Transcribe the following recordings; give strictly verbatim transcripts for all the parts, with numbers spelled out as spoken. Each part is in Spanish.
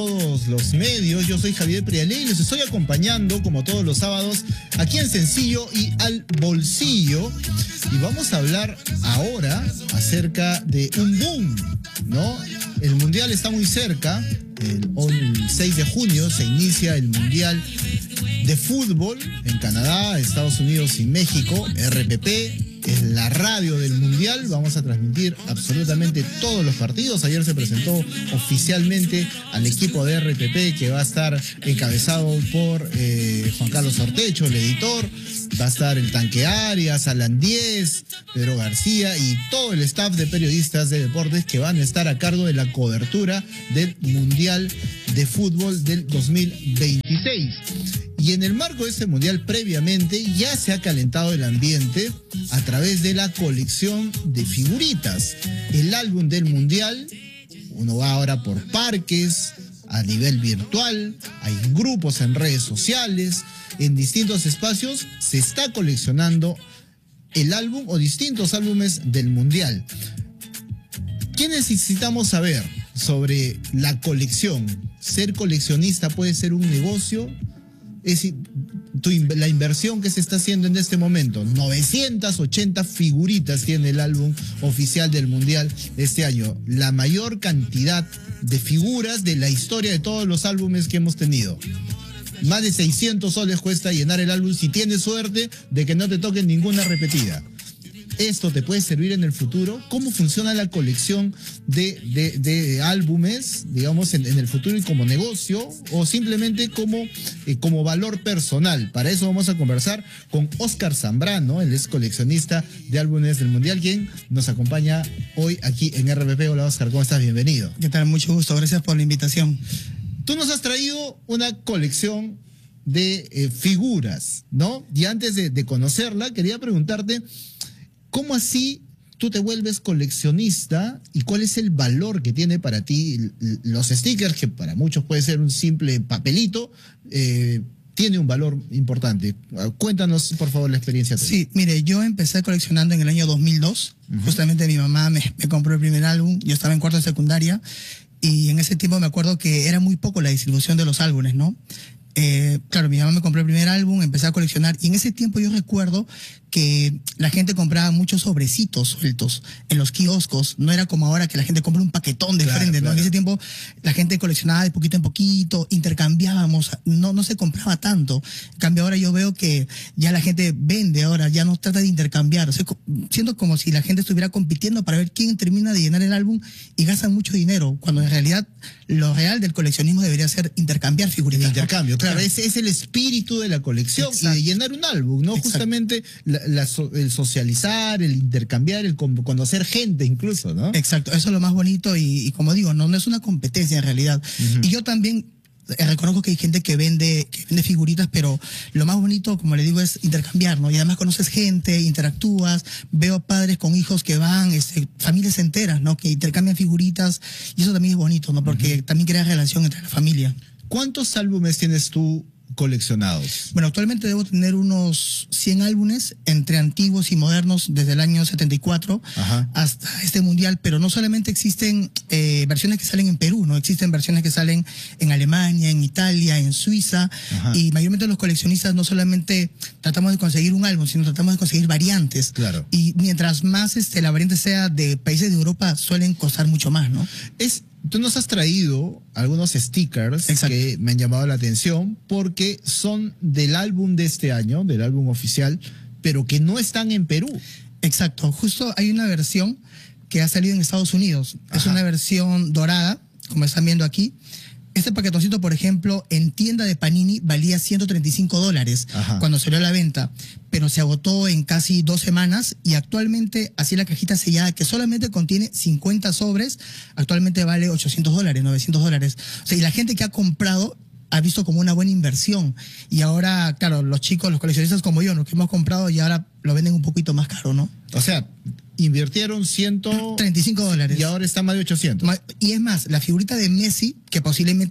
Todos los medios, yo soy Javier Prialé y los estoy acompañando como todos los sábados aquí en Sencillo y al Bolsillo, y vamos a hablar ahora acerca de un boom, ¿no? El mundial está muy cerca, el, el seis de junio se inicia el mundial de fútbol en Canadá, Estados Unidos y México. R P P es la radio del mundial, vamos a transmitir absolutamente todos los partidos. Ayer se presentó oficialmente al equipo de R P P, que va a estar encabezado por eh, Juan Carlos Ortecho, el editor. Va a estar el Tanque Arias, Alan Díez, Pedro García y todo el staff de periodistas de deportes que van a estar a cargo de la cobertura del Mundial de Fútbol del dos mil veintiséis. Y en el marco de este mundial, previamente ya se ha calentado el ambiente a través de la colección de figuritas. El álbum del mundial, uno va ahora por parques, a nivel virtual, hay grupos en redes sociales, en distintos espacios se está coleccionando el álbum o distintos álbumes del mundial. ¿Qué necesitamos saber sobre la colección? ¿Ser coleccionista puede ser un negocio? Es decir, tu, la inversión que se está haciendo en este momento, novecientas ochenta figuritas tiene el álbum oficial del mundial este año, la mayor cantidad de figuras de la historia de todos los álbumes que hemos tenido. Más de seiscientos soles cuesta llenar el álbum si tienes suerte de que no te toquen ninguna repetida. ¿Esto te puede servir en el futuro? ¿Cómo funciona la colección de, de, de álbumes, digamos, en, en el futuro y como negocio, o simplemente como, eh, como valor personal? Para eso vamos a conversar con Óscar Zambrano, él es coleccionista de álbumes del mundial, quien nos acompaña hoy aquí en R P P. Hola Óscar, ¿cómo estás? Bienvenido. ¿Qué tal? Mucho gusto, gracias por la invitación. Tú nos has traído una colección de eh, figuras, ¿no? Y antes de, de conocerla, quería preguntarte, ¿cómo así tú te vuelves coleccionista y cuál es el valor que tiene para ti los stickers, que para muchos puede ser un simple papelito, eh, tiene un valor importante? Cuéntanos, por favor, la experiencia tuya. Sí, mire, yo empecé coleccionando en el año dos mil dos. Uh-huh. Justamente mi mamá me, me compró el primer álbum, yo estaba en cuarto de secundaria, y en ese tiempo me acuerdo que era muy poco la distribución de los álbumes, ¿no? Eh, claro, mi mamá me compró el primer álbum, empecé a coleccionar, y en ese tiempo yo recuerdo que la gente compraba muchos sobrecitos sueltos en los kioscos. No era como ahora que la gente compra un paquetón de claro, frente, ¿no? Claro. En ese tiempo la gente coleccionaba de poquito en poquito, intercambiábamos, no, no se compraba tanto. En cambio ahora yo veo que ya la gente vende, ahora ya no trata de intercambiar. O sea, siento como si la gente estuviera compitiendo para ver quién termina de llenar el álbum, y gastan mucho dinero, cuando en realidad lo real del coleccionismo debería ser intercambiar figuritas. El intercambio, ¿no? Claro, claro. Ese es el espíritu de la colección. Exacto. Y de llenar un álbum, ¿no? Exacto. Justamente la, la, el socializar, el intercambiar, el conocer gente incluso, ¿no? Exacto, eso es lo más bonito, y, y como digo, no, no es una competencia en realidad. Uh-huh. Y yo también eh, reconozco que hay gente que vende, que vende figuritas, pero lo más bonito, como le digo, es intercambiar, ¿no? Y además conoces gente, interactúas, veo padres con hijos que van, este, familias enteras, ¿no? Que intercambian figuritas, y eso también es bonito, ¿no? Porque uh-huh. también crea relación entre la familia. ¿Cuántos álbumes tienes tú coleccionados? Bueno, actualmente debo tener unos cien álbumes entre antiguos y modernos desde el año setenta y cuatro. Ajá. Hasta este mundial, pero no solamente existen eh, versiones que salen en Perú, ¿no? Existen versiones que salen en Alemania, en Italia, en Suiza. Ajá. Y mayormente los coleccionistas no solamente tratamos de conseguir un álbum, sino tratamos de conseguir variantes. Claro. Y mientras más este, la variante sea de países de Europa, suelen costar mucho más, ¿no? Es Tú nos has traído algunos stickers Exacto. que me han llamado la atención porque son del álbum de este año, del álbum oficial, pero que no están en Perú. Exacto. Justo hay una versión que ha salido en Estados Unidos. Ajá. Es una versión dorada, como están viendo aquí. Este paquetoncito, por ejemplo, en tienda de Panini valía ciento treinta y cinco dólares Ajá. cuando salió a la venta, pero se agotó en casi dos semanas, y actualmente, así la cajita sellada, que solamente contiene cincuenta sobres, actualmente vale ochocientos dólares, novecientos dólares. O sea, y la gente que ha comprado ha visto como una buena inversión. Y ahora, claro, los chicos, los coleccionistas como yo, los que hemos comprado, y ahora lo venden un poquito más caro, ¿no? O sea, invirtieron ciento treinta y cinco dólares. Y ahora está más de ochocientos. Y es más, la figurita de Messi, que posiblemente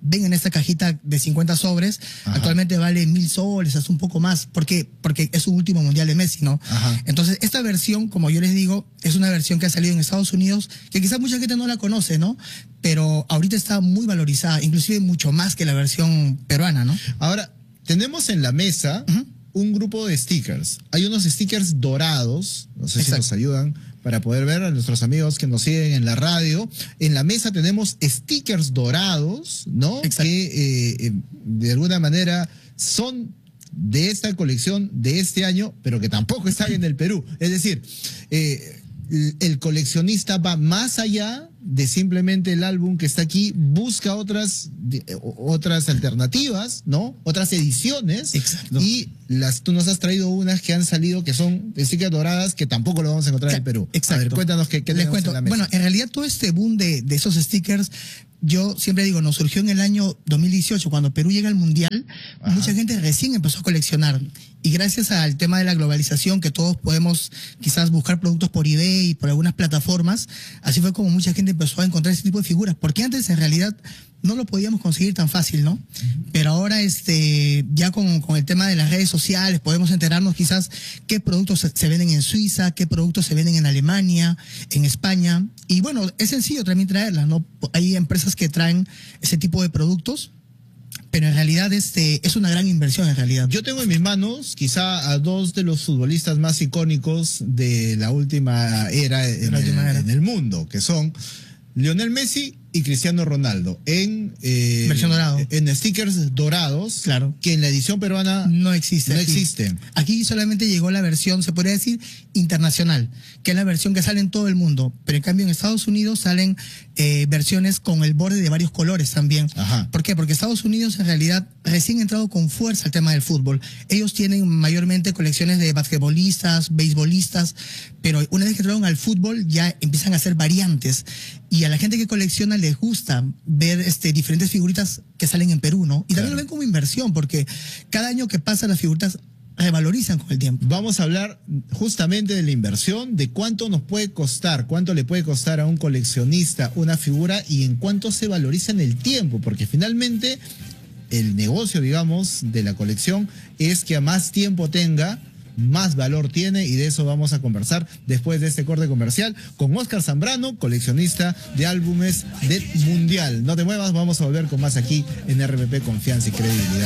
ven en esta cajita de cincuenta sobres, Ajá. actualmente vale mil soles, hasta un poco más. ¿Por qué? Porque es un último mundial de Messi, ¿no? Ajá. Entonces, esta versión, como yo les digo, es una versión que ha salido en Estados Unidos, que quizás mucha gente no la conoce, ¿no? Pero ahorita está muy valorizada, inclusive mucho más que la versión peruana, ¿no? Ahora, tenemos en la mesa Ujú. un grupo de stickers. Hay unos stickers dorados, no sé Exacto. si nos ayudan para poder ver a nuestros amigos que nos siguen en la radio. En la mesa tenemos stickers dorados, ¿no? Exacto. Que eh, eh, de alguna manera son de esta colección de este año, pero que tampoco están en el Perú. Es decir, eh, el coleccionista va más allá de simplemente el álbum que está aquí, busca otras, de, otras alternativas, ¿no? Otras ediciones. Exacto. Y las, tú nos has traído unas que han salido que son stickers doradas que tampoco lo vamos a encontrar en el Perú. Exacto. A ver, cuéntanos qué, qué Les tenemos cuento. en la mesa. Bueno, en realidad todo este boom de, de esos stickers, yo siempre digo, nos surgió en el año dos mil dieciocho, cuando Perú llega al Mundial, Ajá. mucha gente recién empezó a coleccionar. Y gracias al tema de la globalización, que todos podemos quizás buscar productos por eBay y por algunas plataformas, así fue como mucha gente empezó a encontrar ese tipo de figuras. Porque antes, en realidad, no lo podíamos conseguir tan fácil, ¿no? Pero ahora, este, ya con, con el tema de las redes sociales, podemos enterarnos quizás qué productos se, se venden en Suiza, qué productos se venden en Alemania, en España. Y bueno, es sencillo también traerlas, ¿no? Hay empresas que traen ese tipo de productos, pero en realidad este, es una gran inversión, en realidad. Yo tengo en mis manos quizá a dos de los futbolistas más icónicos de la última era en, La última el, era. en el mundo, que son Lionel Messi y Cristiano Ronaldo, en, eh, Versión dorado. en stickers dorados, Claro. que en la edición peruana No existe. no aquí. existen. Aquí solamente llegó la versión, se podría decir, internacional, que es la versión que sale en todo el mundo. Pero en cambio en Estados Unidos salen eh, versiones con el borde de varios colores también. Ajá. ¿Por qué? Porque Estados Unidos en realidad recién ha entrado con fuerza al tema del fútbol. Ellos tienen mayormente colecciones de basquetbolistas, beisbolistas, pero una vez que entraron al fútbol ya empiezan a hacer variantes. Y a la gente que colecciona les gusta ver este, diferentes figuritas que salen en Perú, ¿no? Y también Claro. lo ven como inversión, porque cada año que pasa las figuritas revalorizan con el tiempo. Vamos a hablar justamente de la inversión, de cuánto nos puede costar, cuánto le puede costar a un coleccionista una figura y en cuánto se valoriza en el tiempo, porque finalmente el negocio, digamos, de la colección es que a más tiempo tenga, más valor tiene, y de eso vamos a conversar después de este corte comercial con Oscar Zambrano, coleccionista de álbumes del Mundial. No te muevas, vamos a volver con más aquí en R P P Confianza y Credibilidad.